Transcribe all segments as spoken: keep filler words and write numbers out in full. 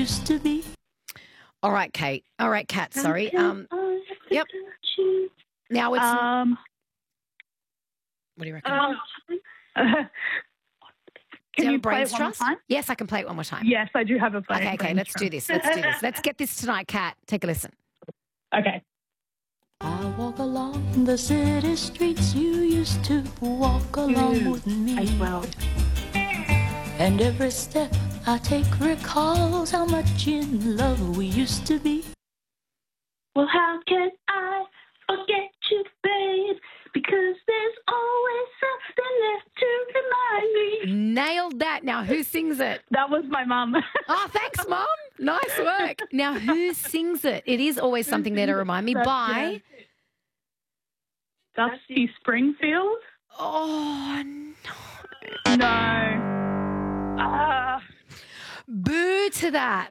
used to be. All right, Kate. All right, Kat, sorry. Um, yep. Now it's... Um, what do you reckon? um, Do can you you have a play brains it one more trust? time? Yes, I can play it one more time. Yes, I do have a play. Okay, okay, brains let's do trust. this. Let's do this. Let's get this tonight, Kat. Take a listen. Okay. I walk along the city streets you used to walk along with me. As well. And every step I take recalls how much in love we used to be. Well, how can I forget you, babe? Because there's always something left to remind me. Nailed that. Now, who sings it? That was my mum. Oh, thanks, Mum. Nice work. Now, who sings it? It is always something there to remind me That's- by... yeah. Dusty Springfield? Oh, no. No. Ah, Boo to that.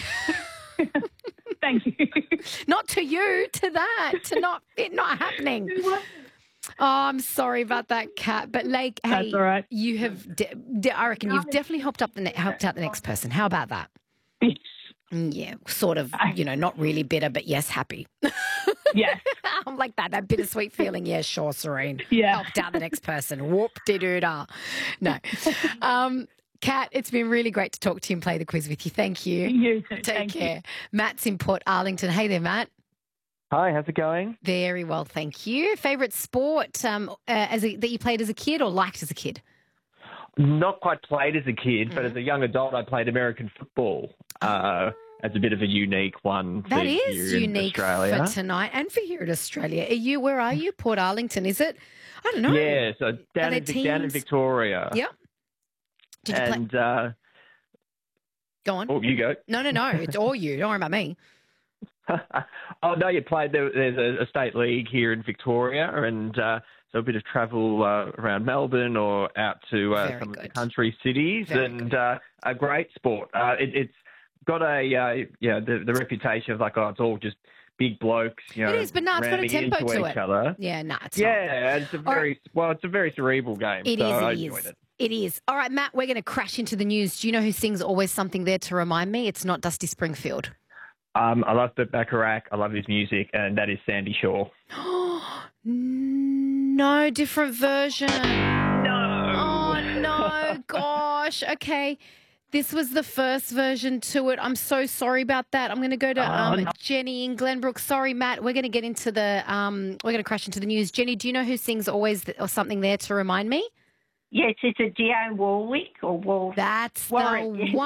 thank you. Not to you, to that, to not it not happening. Oh, I'm sorry about that, Kat. But like, hey, That's all right. you have. De- de- I reckon you've definitely helped up the ne- helped out the next person. How about that? Yes. Mm, Yeah, sort of. You know, not really bitter, but yes, happy. Yes. I'm like that. That bittersweet feeling. Yeah, sure, Serene. Yeah. Helped out the next person. Whoop de doo da. No. Um, Kat, it's been really great to talk to you and play the quiz with you. Thank you. You too. Take Thank care. you. Matt's in Port Arlington. Hey there, Matt. Hi, how's it going? Very well, thank you. Favourite sport um, uh, as a, that you played as a kid or liked as a kid? Not quite played as a kid, Mm-hmm. but as a young adult, I played American football uh, as a bit of a unique one. That for is here in unique Australia. for tonight and for here in Australia. Are you? Where are you? Port Arlington? Is it? I don't know. Yeah, so down, there in, Vic- down in teams? Victoria. Yep. Did you play? And, uh, Go on. oh, you go. No, no, no. It's all you. Don't worry about me. Oh, no, you played, there, there's a, a state league here in Victoria, and uh, so a bit of travel uh, around Melbourne or out to uh, Very some of good. the country cities, Very and uh, a great sport. Uh, it, it's got a, uh, yeah, the, the reputation of like, oh, it's all just big blokes, you know, It is, but no, it's got a ramming tempo into to each it. other. Yeah, no, it's not. Yeah, it's a All very, well, it's a very cerebral game, It so is, I it enjoyed is. it. It is. All right, Matt, we're going to crash into the news. Do you know who sings Always Something There to Remind Me? It's not Dusty Springfield. Um, I love Burt Bacharach, I love his music, and that is Sandy Shaw. No, different version. No! Oh, no, gosh. Okay. This was the first version to it. I'm so sorry about that. I'm going to go to um, Oh, no. Jenny in Glenbrook. Sorry, Matt. We're going to get into the, um, we're going to crash into the news. Jenny, do you know who sings Always th- or Something There to Remind Me? Yes, it's a Dionne Warwick or Wal. That's Warwick, the yes. one.